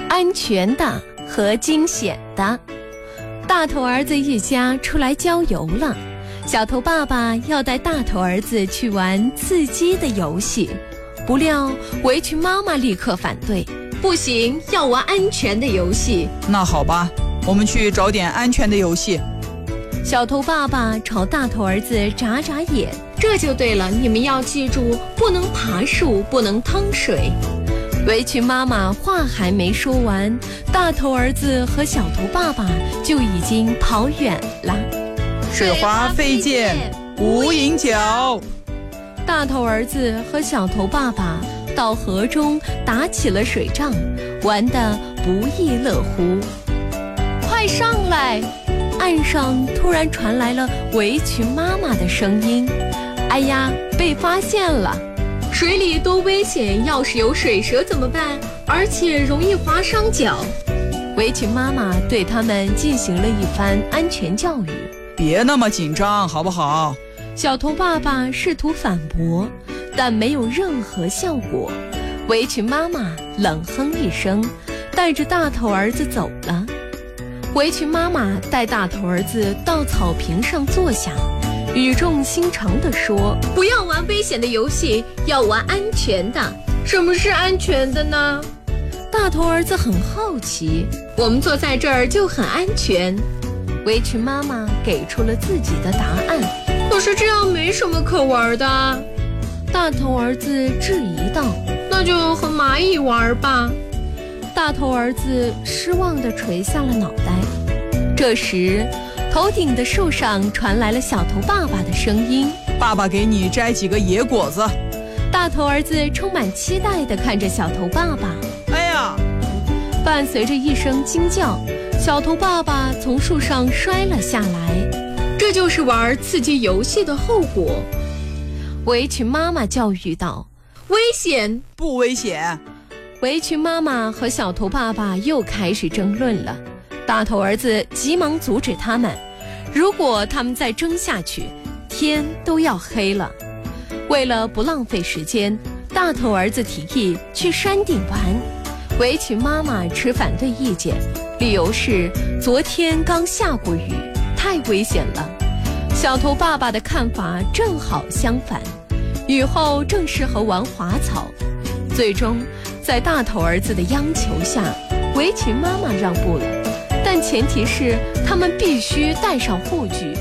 安全的和惊险的。大头儿子一家出来郊游了，小头爸爸要带大头儿子去玩刺激的游戏，不料围裙妈妈立刻反对，不行，要玩安全的游戏。 那好吧，我们去找点安全的游戏。 小头爸爸朝大头儿子眨眨眼，这就对了，你们要记住，不能爬树，不能趟水。围裙妈妈话还没说完，大头儿子和小头爸爸就已经跑远了。 水花飞溅，无影脚。 大头儿子和小头爸爸到河中打起了水仗，玩得不亦乐乎。快上来！岸上突然传来了围裙妈妈的声音：“哎呀，被发现了！水里多危险，要是有水蛇怎么办？而且容易划伤脚。”围裙妈妈对他们进行了一番安全教育。 别那么紧张，好不好？ 小头爸爸试图反驳，但没有任何效果。围裙妈妈冷哼一声，带着大头儿子走了。围裙妈妈带大头儿子到草坪上坐下，语重心长地说：“不要玩危险的游戏，要玩安全的。”什么是安全的呢？大头儿子很好奇。我们坐在这儿就很安全。围裙妈妈给出了自己的答案。可是这样没什么可玩的。大头儿子质疑道。那就和蚂蚁玩吧。大头儿子失望地垂下了脑袋。这时，头顶的树上传来了小头爸爸的声音：“ 爸爸给你摘几个野果子。” 大头儿子充满期待地看着小头爸爸。 哎呀！ 伴随着一声惊叫，小头爸爸从树上摔了下来。这就是玩刺激游戏的后果。围裙妈妈教育道：“危险！” 不危险。 围裙妈妈和小头爸爸又开始争论了。大头儿子急忙阻止他们，如果他们再争下去，天都要黑了。为了不浪费时间，大头儿子提议去山顶玩。围裙妈妈持反对意见，理由是昨天刚下过雨，太危险了。小头爸爸的看法正好相反，雨后正适合玩滑草。最终在大头儿子的央求下，围裙妈妈让步了，但前提是他们必须带上护具。